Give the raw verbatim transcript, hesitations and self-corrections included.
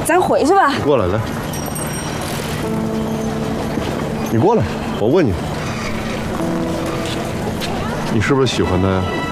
咱回去吧。 你过来，来，你过来，我问你，你是不是喜欢他呀？